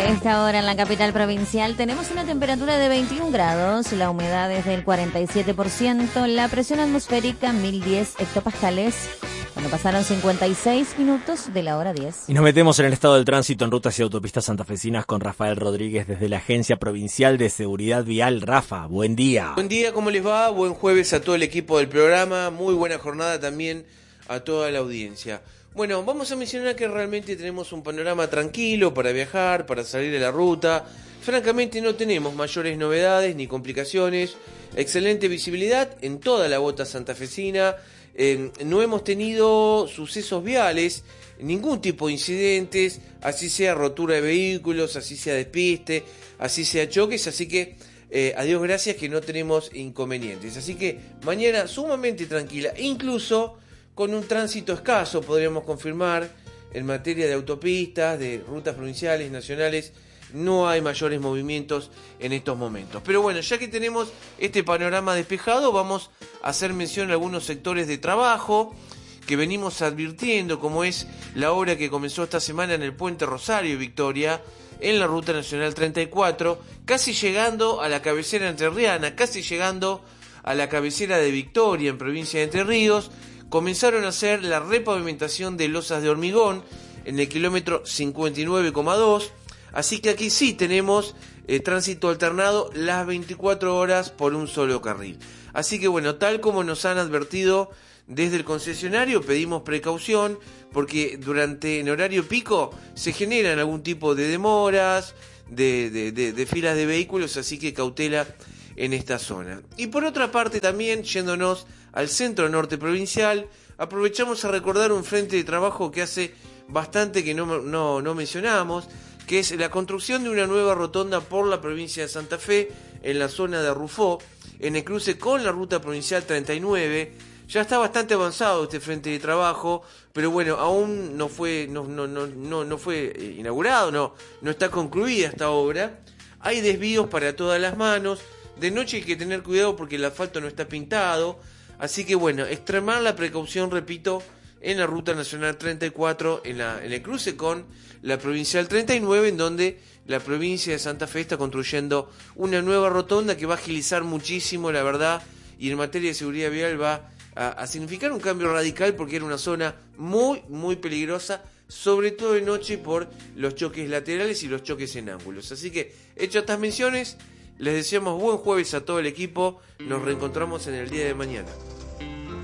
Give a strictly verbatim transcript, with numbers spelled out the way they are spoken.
A esta hora en la capital provincial tenemos una temperatura de veintiún grados, la humedad es del cuarenta y siete por ciento, la presión atmosférica mil diez hectopascales, cuando pasaron cincuenta y seis minutos de la hora diez. Y nos metemos en el estado del tránsito en rutas y autopistas santafesinas con Rafael Rodríguez desde la Agencia Provincial de Seguridad Vial. Rafa, buen día. Buen día, ¿cómo les va? Buen jueves a todo el equipo del programa, muy buena jornada también a toda la audiencia. Bueno, vamos a mencionar que realmente tenemos un panorama tranquilo para viajar, para salir de la ruta. Francamente no tenemos mayores novedades ni complicaciones. Excelente visibilidad en toda la bota santafesina. Eh, no hemos tenido sucesos viales, ningún tipo de incidentes, así sea rotura de vehículos, así sea despiste, así sea choques, así que eh, a Dios gracias que no tenemos inconvenientes. Así que mañana sumamente tranquila, incluso con un tránsito escaso, podríamos confirmar, en materia de autopistas, de rutas provinciales, nacionales, no hay mayores movimientos en estos momentos. Pero bueno, ya que tenemos este panorama despejado, vamos a hacer mención a algunos sectores de trabajo que venimos advirtiendo, como es la obra que comenzó esta semana en el Puente Rosario y Victoria, en la Ruta Nacional treinta y cuatro, casi llegando a la cabecera entrerriana, casi llegando a la cabecera de Victoria, en provincia de Entre Ríos. Comenzaron a hacer la repavimentación de losas de hormigón en el kilómetro cincuenta y nueve coma dos, así que aquí sí tenemos eh, tránsito alternado las veinticuatro horas por un solo carril. Así que bueno, tal como nos han advertido desde el concesionario, pedimos precaución porque durante en horario pico se generan algún tipo de demoras, de, de, de, de filas de vehículos, así que cautela en esta zona. Y por otra parte también, yéndonos al centro norte provincial, aprovechamos a recordar un frente de trabajo que hace bastante que no, no, no mencionamos, que es la construcción de una nueva rotonda por la provincia de Santa Fe, en la zona de Rufó, en el cruce con la ruta provincial treinta y nueve. Ya está bastante avanzado este frente de trabajo, pero bueno, aún no fue, no, no, no, no, no fue inaugurado, no, no está concluida esta obra. Hay desvíos para todas las manos. De noche hay que tener cuidado porque el asfalto no está pintado. Así que bueno, extremar la precaución, repito, en la Ruta Nacional treinta y cuatro, en, la, en el cruce con la Provincial treinta y nueve, en donde la provincia de Santa Fe está construyendo una nueva rotonda que va a agilizar muchísimo, la verdad, y en materia de seguridad vial va a, a significar un cambio radical porque era una zona muy, muy peligrosa, sobre todo de noche por los choques laterales y los choques en ángulos. Así que, hechas estas menciones, les deseamos buen jueves a todo el equipo. Nos reencontramos en el día de mañana.